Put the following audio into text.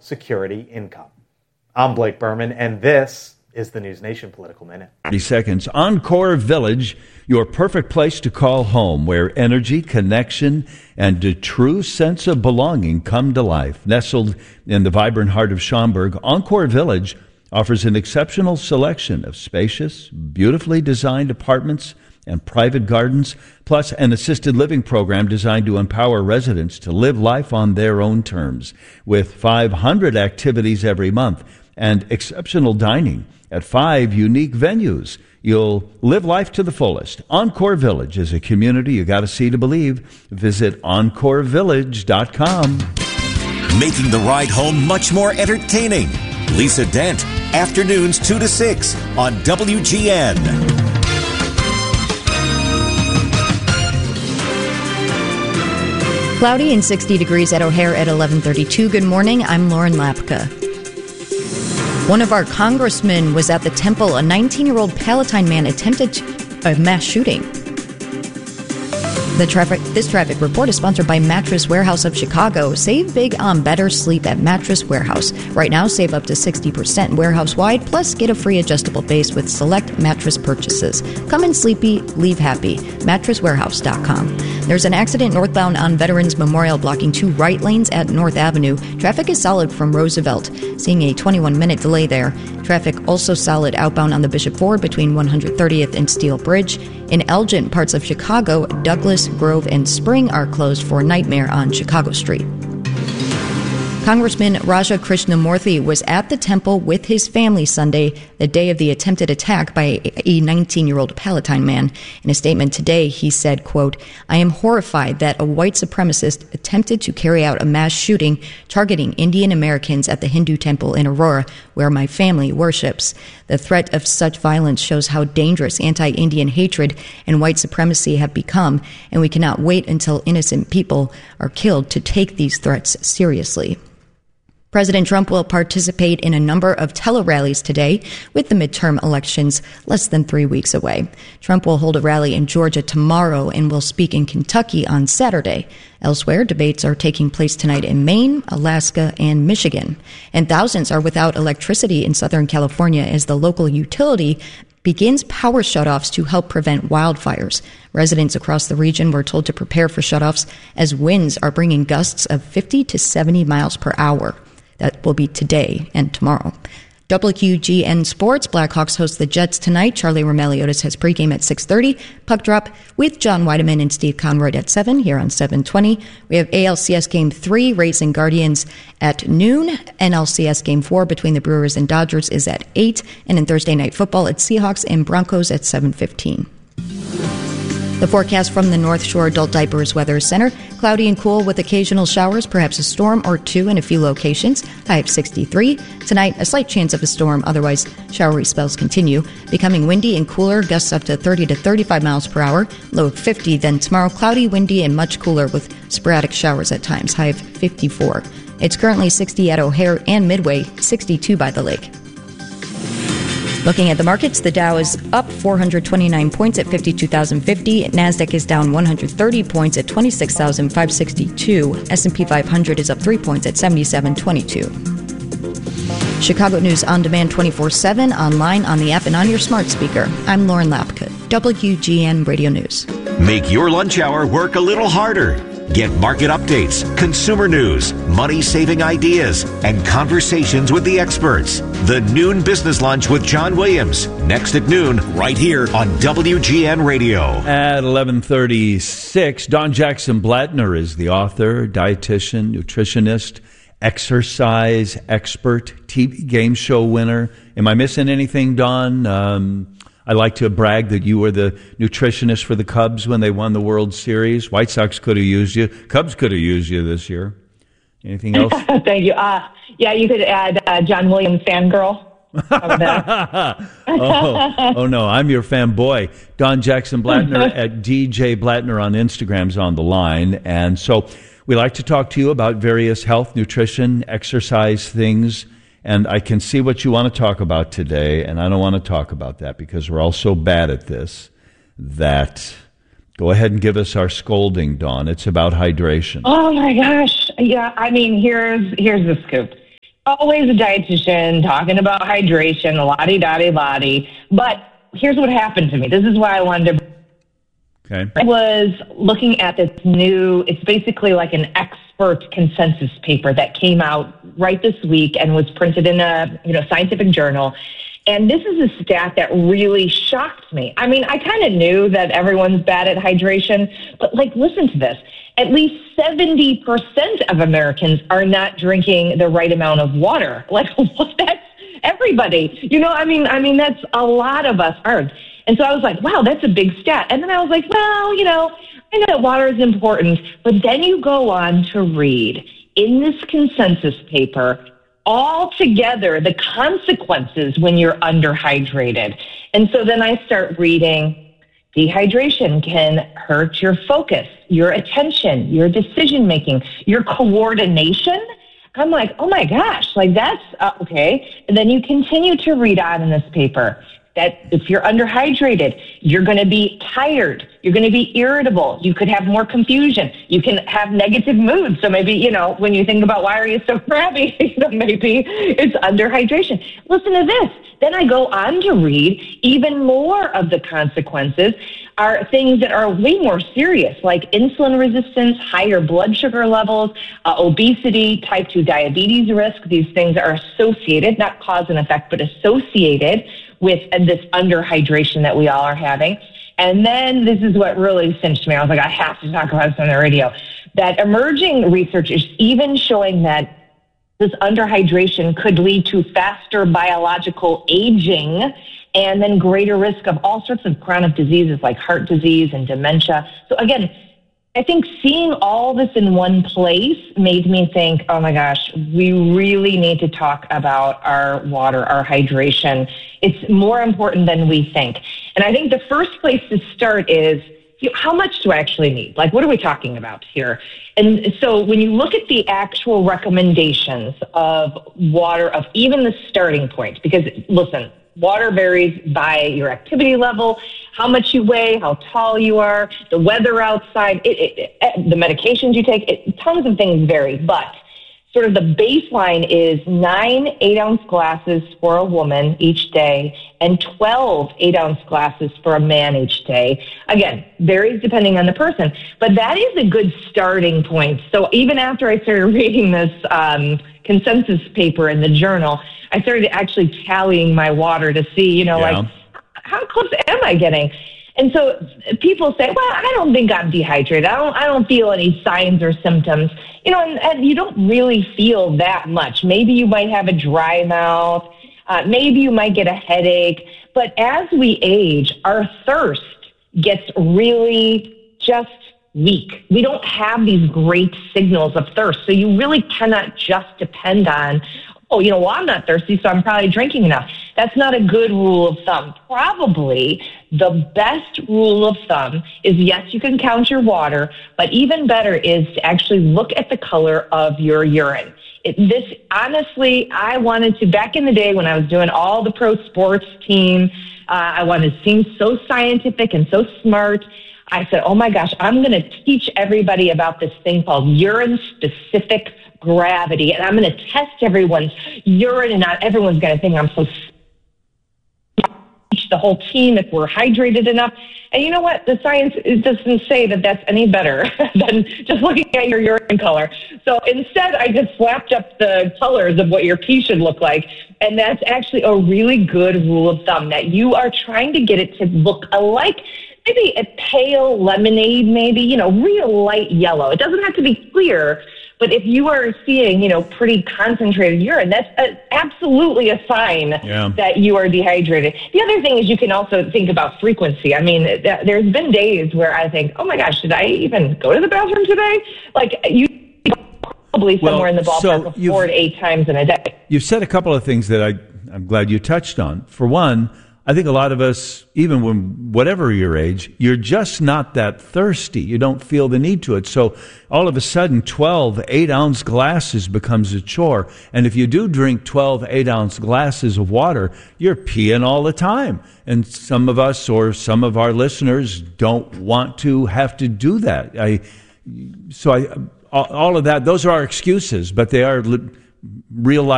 Security income. I'm Blake Berman, and this is the News Nation Political Minute. 30 seconds. Encore Village, your perfect place to call home, where energy, connection, and a true sense of belonging come to life. Nestled in the vibrant heart of Schaumburg, Encore Village offers an exceptional selection of spacious, beautifully designed apartments and private gardens, plus an assisted living program designed to empower residents to live life on their own terms. With 500 activities every month and exceptional dining at 5 unique venues, you'll live life to the fullest. Encore Village is a community you got to see to believe. Visit EncoreVillage.com. Making the ride home much more entertaining. Lisa Dent, afternoons 2 to 6 on WGN. Cloudy and 60 degrees at O'Hare at 11:32. Good morning. I'm Lauren Lapka. One of our congressmen was at the temple. A 19-year-old Palatine man attempted a mass shooting. This traffic report is sponsored by Mattress Warehouse of Chicago. Save big on better sleep at Mattress Warehouse. Right now, save up to 60% warehouse-wide, plus get a free adjustable base with select mattress purchases. Come in sleepy, leave happy. MattressWarehouse.com. There's an accident northbound on Veterans Memorial blocking 2 right lanes at North Avenue. Traffic is solid from Roosevelt, seeing a 21-minute delay there. Traffic also solid outbound on the Bishop Ford between 130th and Steel Bridge. In Elgin, parts of Chicago, Douglas, Grove, and Spring are closed for Nightmare on Chicago Street. Congressman Raja Krishnamurthy was at the temple with his family Sunday, the day of the attempted attack by a 19-year-old Palatine man. In a statement today, he said, quote, "I am horrified that a white supremacist attempted to carry out a mass shooting targeting Indian Americans at the Hindu temple in Aurora, where my family worships. The threat of such violence shows how dangerous anti-Indian hatred and white supremacy have become, and we cannot wait until innocent people are killed to take these threats seriously." President Trump will participate in a number of tele-rallies today, with the midterm elections less than 3 weeks away. Trump will hold a rally in Georgia tomorrow and will speak in Kentucky on Saturday. Elsewhere, debates are taking place tonight in Maine, Alaska, and Michigan. And thousands are without electricity in Southern California as the local utility begins power shutoffs to help prevent wildfires. Residents across the region were told to prepare for shutoffs as winds are bringing gusts of 50 to 70 miles per hour. That will be today and tomorrow. WGN Sports, Blackhawks host the Jets tonight. Charlie Roumeliotis has pregame at 6:30. Puck drop with John Weideman and Steve Conroy at 7 here on 720. We have ALCS Game 3, Rays and Guardians at noon. NLCS Game 4 between the Brewers and Dodgers is at 8. And in Thursday Night Football, it's Seahawks and Broncos at 7:15. The forecast from the North Shore Adult Diapers Weather Center. Cloudy and cool with occasional showers, perhaps a storm or 2 in a few locations. High of 63. Tonight, a slight chance of a storm. Otherwise, showery spells continue. Becoming windy and cooler, gusts up to 30 to 35 miles per hour. Low of 50. Then tomorrow, cloudy, windy, and much cooler with sporadic showers at times. High of 54. It's currently 60 at O'Hare and Midway, 62 by the lake. Looking at the markets, the Dow is up 429 points at 52,050. NASDAQ is down 130 points at 26,562. S&P 500 is up 3 points at 7722. Chicago News on demand 24/7, online, on the app, and on your smart speaker. I'm Lauren Lapka, WGN Radio News. Make your lunch hour work a little harder. Get market updates, consumer news, money-saving ideas, and conversations with the experts. The Noon Business Lunch with John Williams, next at noon, right here on WGN Radio. At 11:36, Don Jackson Blattner is the author, dietitian, nutritionist, exercise expert, TV game show winner. Am I missing anything, Don? I like to brag that you were the nutritionist for the Cubs when they won the World Series. White Sox could have used you. Cubs could have used you this year. Anything else? Thank you. Yeah, you could add John Williams fangirl. oh, no, I'm your fanboy. Don Jackson Blattner at DJ Blattner on Instagram's on the line. And so we like to talk to you about various health, nutrition, exercise things. And I can see what you want to talk about today, and I don't want to talk about that because we're all so bad at this that go ahead and give us our scolding, Dawn. It's about hydration. Oh, my gosh. Yeah, I mean, here's the scoop. always a dietitian talking about hydration, la-di-da-di-la-di. But here's what happened to me. This is why I wanted to. Okay. I was looking at this new, it's basically like an expert consensus paper that came out right this week and was printed in a scientific journal. And this is a stat that really shocked me. I mean, I kind of knew that everyone's bad at hydration, but listen to this. At least 70% of Americans are not drinking the right amount of water. That's everybody. I mean, that's a lot of us aren't. And so I was like, wow, that's a big stat. And then I was like, well, I know that water is important, but then you go on to read in this consensus paper altogether the consequences when you're underhydrated. And so then I start reading, dehydration can hurt your focus, your attention, your decision-making, your coordination. I'm like, oh my gosh, that's okay. And then you continue to read on in this paper that if you're underhydrated, you're going to be tired. You're going to be irritable. You could have more confusion. You can have negative moods. So maybe, when you think about why are you so crabby, maybe it's underhydration. Listen to this. Then I go on to read even more of the consequences are things that are way more serious, like insulin resistance, higher blood sugar levels, obesity, type 2 diabetes risk. These things are associated, not cause and effect, but associated with this underhydration that we all are having. And then this is what really cinched me. I was like, I have to talk about this on the radio. That emerging research is even showing that this underhydration could lead to faster biological aging and then greater risk of all sorts of chronic diseases like heart disease and dementia. So again, I think seeing all this in one place made me think, oh my gosh, we really need to talk about our water, our hydration. It's more important than we think. And I think the first place to start is, how much do I actually need? What are we talking about here? And so when you look at the actual recommendations of water, of even the starting point, because listen, water varies by your activity level, how much you weigh, how tall you are, the weather outside, the medications you take, tons of things vary. But sort of the baseline is 9 8-ounce glasses for a woman each day and 12 8-ounce glasses for a man each day. Again, varies depending on the person, but that is a good starting point. So even after I started reading this consensus paper in the journal, I started actually tallying my water to see, how close am I getting? And so people say, well, I don't think I'm dehydrated. I don't feel any signs or symptoms. And you don't really feel that much. Maybe you might have a dry mouth. Maybe you might get a headache. But as we age, our thirst gets really just weak. We don't have these great signals of thirst. So you really cannot just depend on, I'm not thirsty, so I'm probably drinking enough. That's not a good rule of thumb. Probably the best rule of thumb is, yes, you can count your water, but even better is to actually look at the color of your urine. Honestly, I wanted to, back in the day when I was doing all the pro sports team, I wanted to seem so scientific and so smart. I said, oh my gosh, I'm going to teach everybody about this thing called urine-specific gravity, and I'm going to test everyone's urine, and not everyone's going to think I'm so teach the whole team if we're hydrated enough. And you know what? The science doesn't say that that's any better than just looking at your urine color. So instead, I just slapped up the colors of what your pee should look like, and that's actually a really good rule of thumb, that you are trying to get it to look alike. Maybe a pale lemonade, maybe, real light yellow. It doesn't have to be clear, but if you are seeing, pretty concentrated urine, that's absolutely a sign that you are dehydrated. The other thing is you can also think about frequency. I mean, there's been days where I think, oh my gosh, did I even go to the bathroom today? You probably somewhere in the ballpark of 4 to 8 times in a day. You've said a couple of things that I'm glad you touched on. For one, I think a lot of us, even when whatever your age, you're just not that thirsty. You don't feel the need to it. So all of a sudden, 12 8-ounce glasses becomes a chore. And if you do drink 12 8-ounce glasses of water, you're peeing all the time. And some of us or some of our listeners don't want to have to do that. All of that, those are our excuses, but they are real life